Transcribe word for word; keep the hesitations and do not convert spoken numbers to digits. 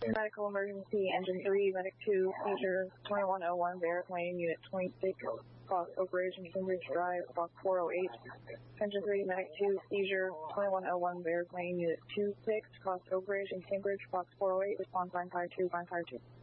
Medical emergency, engine three, medic two, seizure twenty-one oh one, Barrack Lane, unit twenty-six, Fox Operation, Cambridge Drive, Fox four oh eight. Engine three, medic two, seizure twenty-one oh one, Barrack Lane, unit two six, Fox Operation, Cambridge, Fox four oh eight, response line five two, line five two.